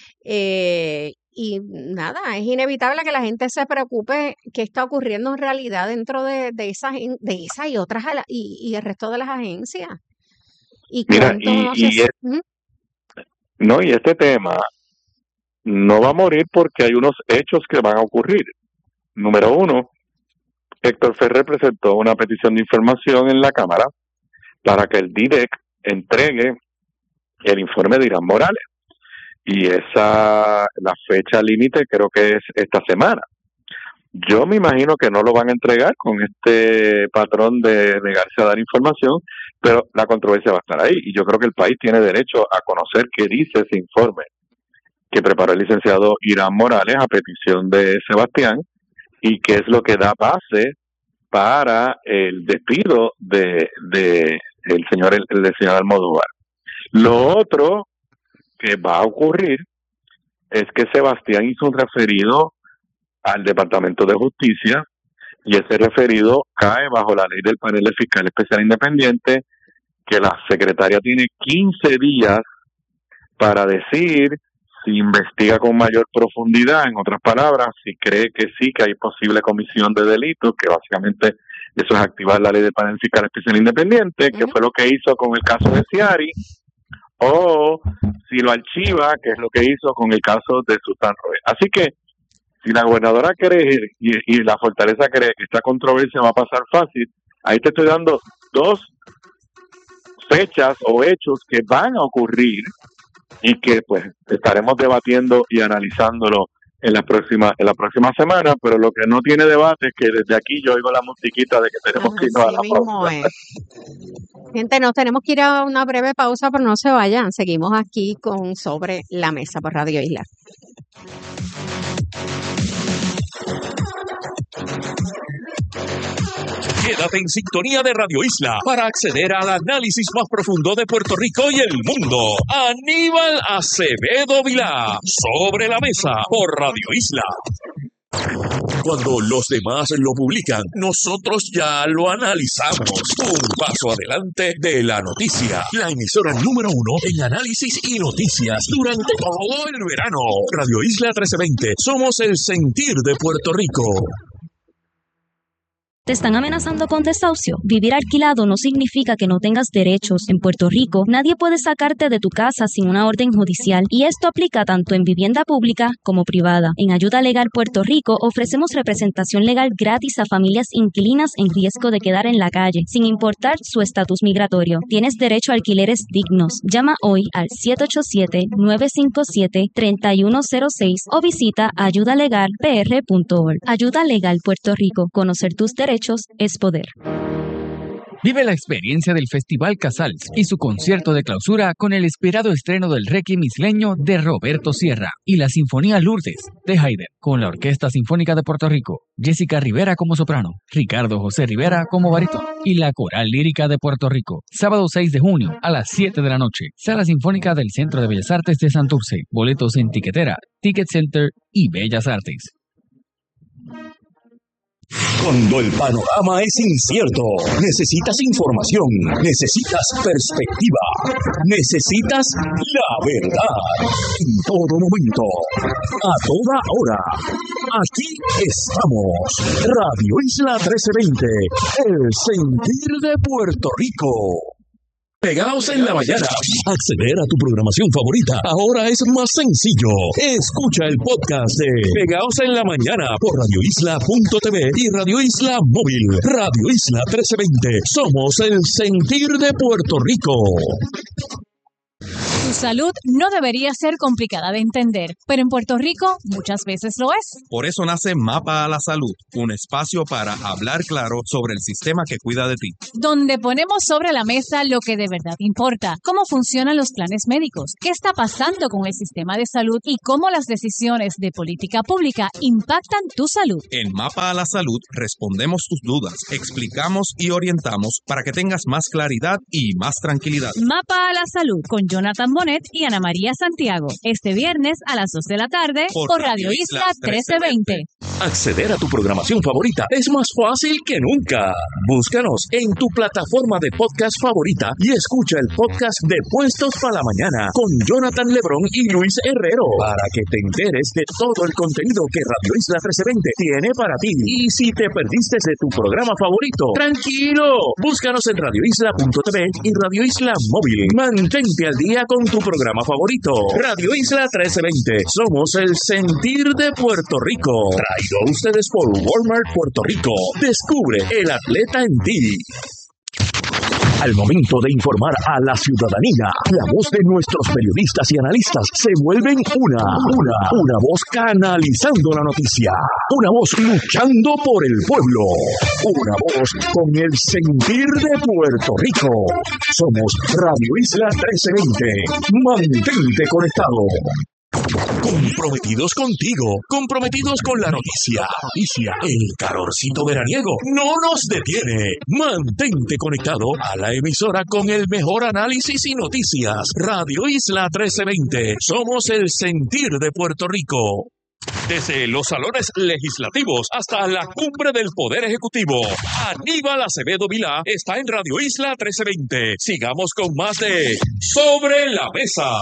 Eh, y nada, es inevitable que la gente se preocupe qué está ocurriendo en realidad dentro de, de esas de esa y otras ala- y, y el resto de las agencias. Y Mira, cuánto y, no se... y, es- Ujú. no, y este tema no va a morir porque hay unos hechos que van a ocurrir. Número uno, Héctor Ferrer presentó una petición de información en la Cámara para que el D I D E C entregue el informe de Irán Morales. Y esa, la fecha límite creo que es esta semana. Yo me imagino que no lo van a entregar con este patrón de negarse a dar información, pero la controversia va a estar ahí. Y yo creo que el país tiene derecho a conocer qué dice ese informe que preparó el licenciado Irán Morales a petición de Sebastián y qué es lo que da base para el despido de, de el señor el, el del señor Almodóvar. Lo otro que va a ocurrir es que Sebastián hizo un referido al Departamento de Justicia y ese referido cae bajo la ley del panel de fiscal especial independiente, que la secretaria tiene quince días para decir si investiga con mayor profundidad, en otras palabras, si cree que sí, que hay posible comisión de delitos, que básicamente eso es activar la ley del panel fiscal especial independiente, que fue lo que hizo con el caso de Ciari, o si lo archiva, que es lo que hizo con el caso de Susan Roy. Así que, si la gobernadora cree y, y la Fortaleza cree que esta controversia va a pasar fácil, ahí te estoy dando dos fechas o hechos que van a ocurrir y que pues estaremos debatiendo y analizándolo en la próxima en la próxima semana, pero lo que no tiene debate es que desde aquí yo oigo la musiquita de que tenemos que irnos a Así la mismo pausa. es. Gente, nos tenemos que ir a una breve pausa, pero no se vayan. Seguimos aquí con Sobre la Mesa por Radio Isla. Quédate en sintonía de Radio Isla para acceder al análisis más profundo de Puerto Rico y el mundo. Aníbal Acevedo Vilá, Sobre la Mesa por Radio Isla. Cuando los demás lo publican, nosotros ya lo analizamos. Un paso adelante de la noticia. La emisora número uno en análisis y noticias durante todo el verano. Radio Isla trece veinte. Somos el sentir de Puerto Rico. ¿Te están amenazando con desahucio? Vivir alquilado no significa que no tengas derechos. En Puerto Rico, nadie puede sacarte de tu casa sin una orden judicial y esto aplica tanto en vivienda pública como privada. En Ayuda Legal Puerto Rico ofrecemos representación legal gratis a familias inquilinas en riesgo de quedar en la calle, sin importar su estatus migratorio. Tienes derecho a alquileres dignos. Llama hoy al siete ocho siete, nueve cinco siete, tres uno cero seis o visita ayuda legal p r punto org. Ayuda Legal Puerto Rico. Conocer tus derechos es poder. Vive la experiencia del Festival Casals y su concierto de clausura con el esperado estreno del Requiem isleño de Roberto Sierra y la Sinfonía Lourdes de Haydn con la Orquesta Sinfónica de Puerto Rico, Jessica Rivera como soprano, Ricardo José Rivera como barítono y la Coral Lírica de Puerto Rico. Sábado seis de junio a las siete de la noche. Sala Sinfónica del Centro de Bellas Artes de Santurce. Boletos en Tiquetera, Ticket Center y Bellas Artes. Cuando el panorama es incierto, necesitas información, necesitas perspectiva, necesitas la verdad. En todo momento, a toda hora. Aquí estamos. Radio Isla trece veinte, el sentir de Puerto Rico. Pegados en la mañana. Acceder a tu programación favorita ahora es más sencillo. Escucha el podcast de Pegados en la Mañana por radio isla punto t v y Radio Isla Móvil. Radio Isla trece veinte. Somos el sentir de Puerto Rico. Tu salud no debería ser complicada de entender, pero en Puerto Rico muchas veces lo es. Por eso nace Mapa a la Salud, un espacio para hablar claro sobre el sistema que cuida de ti. Donde ponemos sobre la mesa lo que de verdad importa, cómo funcionan los planes médicos, qué está pasando con el sistema de salud y cómo las decisiones de política pública impactan tu salud. En Mapa a la Salud respondemos tus dudas, explicamos y orientamos para que tengas más claridad y más tranquilidad. Mapa a la Salud con Jonathan Bonet y Ana María Santiago, este viernes a las dos de la tarde por, por Radio Isla trece veinte. Acceder a tu programación favorita es más fácil que nunca. Búscanos en tu plataforma de podcast favorita y escucha el podcast de Puestos para la Mañana con Jonathan Lebrón y Luis Herrero para que te enteres de todo el contenido que Radio Isla trece veinte tiene para ti. Y si te perdiste de tu programa favorito, tranquilo, búscanos en radio isla punto t v y Radio Isla Móvil. Mantente al día con tu programa favorito. Radio Isla trece veinte. Somos el sentir de Puerto Rico. Traído a ustedes por Walmart Puerto Rico. Descubre el atleta en ti. Al momento de informar a la ciudadanía, la voz de nuestros periodistas y analistas se vuelven una, una, una voz canalizando la noticia, una voz luchando por el pueblo, una voz con el sentir de Puerto Rico. Somos Radio Isla trece veinte. Mantente conectado. Comprometidos contigo, comprometidos con la noticia. Noticia, el calorcito veraniego no nos detiene. Mantente conectado a la emisora con el mejor análisis y noticias. Radio Isla trece veinte. Somos el sentir de Puerto Rico. Desde los salones legislativos hasta la cumbre del Poder Ejecutivo, Aníbal Acevedo Vilá está en Radio Isla trece veinte. Sigamos con más de Sobre la Mesa.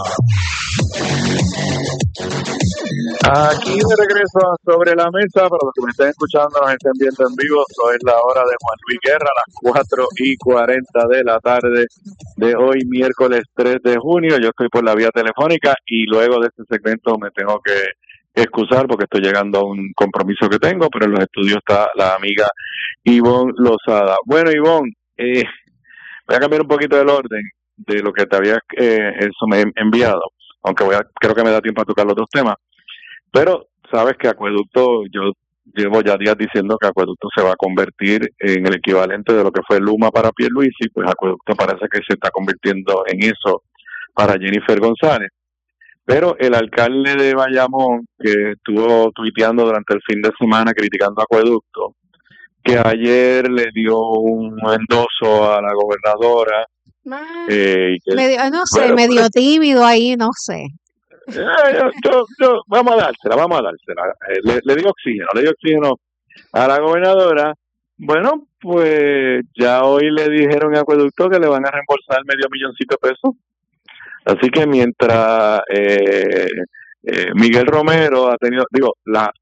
Aquí de regreso a Sobre la Mesa, para los que me estén escuchando, nos estén viendo en vivo, hoy es la hora de Juan Luis Guerra, a las cuatro y cuarenta de la tarde de hoy, miércoles tres de junio. Yo estoy por la vía telefónica y luego de este segmento me tengo que excusar porque estoy llegando a un compromiso que tengo, pero en los estudios está la amiga Ivonne Lozada. Bueno, Ivonne, eh, voy a cambiar un poquito del orden de lo que te había eh, eso me enviado, aunque voy a, creo que me da tiempo a tocar los dos temas, pero sabes que Acueducto, yo llevo ya días diciendo que Acueducto se va a convertir en el equivalente de lo que fue Luma para Pierluisi, pues Acueducto parece que se está convirtiendo en eso para Jennifer González. Pero el alcalde de Bayamón, que estuvo tuiteando durante el fin de semana criticando a Acueducto, que ayer le dio un endoso a la gobernadora. Eh, y que, medio, no sé, bueno, medio tímido ahí, no sé. Yo, yo, yo, vamos a dársela, vamos a dársela. Eh, le, le dio oxígeno, le dio oxígeno a la gobernadora. Bueno, pues ya hoy le dijeron a Acueducto que le van a reembolsar medio milloncito de pesos. Así que mientras eh, eh, Miguel Romero ha tenido, digo, la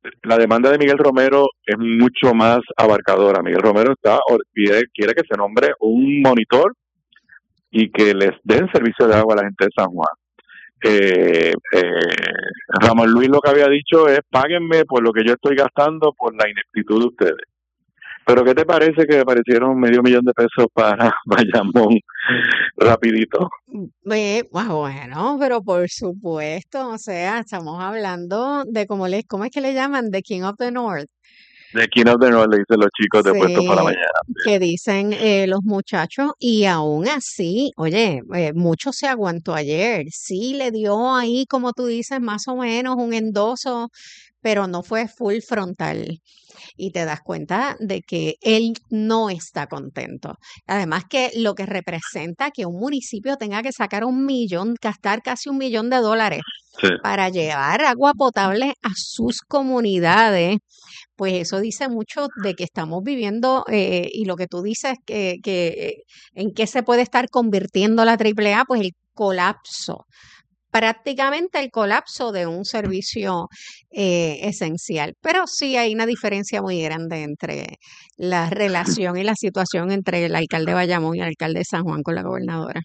la demanda de Miguel Romero es mucho más abarcadora. Miguel Romero está quiere, quiere que se nombre un monitor y que les den servicio de agua a la gente de San Juan. Eh, eh, Ramón Luis lo que había dicho es: páguenme por lo que yo estoy gastando por la ineptitud de ustedes. Pero ¿qué te parece que aparecieron medio millón de pesos para Bayamón rapidito? Eh, bueno, pero por supuesto, o sea, estamos hablando de cómo les, ¿cómo es que le llaman? The King of the North. De King of the North, le dicen los chicos de Sí, Puestos para Mañana. que dicen eh, los muchachos, y aún así, oye, eh, mucho se aguantó ayer, sí le dio ahí, como tú dices, más o menos un endoso, pero no fue full frontal. Y te das cuenta de que él no está contento. Además que lo que representa que un municipio tenga que sacar un millón, gastar casi un millón de dólares Sí. para llevar agua potable a sus comunidades, pues eso dice mucho de que estamos viviendo eh, y lo que tú dices que, que eh, en qué se puede estar convirtiendo la triple A, pues el colapso. Prácticamente el colapso de un servicio eh, esencial. Pero sí hay una diferencia muy grande entre la relación y la situación entre el alcalde de Bayamón y el alcalde de San Juan con la gobernadora.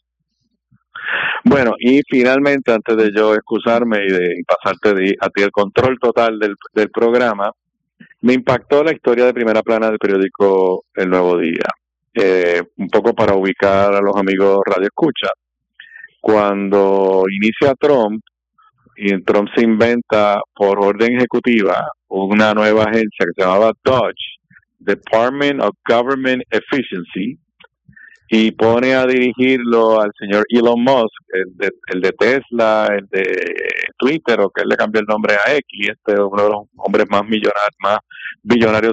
Bueno, y finalmente, antes de yo excusarme y de pasarte de, a ti el control total del, del programa, me impactó la historia de primera plana del periódico El Nuevo Día. Eh, un poco para ubicar a los amigos Radio Escucha. Cuando inicia Trump, y Trump se inventa por orden ejecutiva una nueva agencia que se llamaba Dodge, Department of Government Efficiency, y pone a dirigirlo al señor Elon Musk, el de, el de Tesla, el de Twitter, o que él le cambió el nombre a X, este es uno de los hombres más millonarios, más billonarios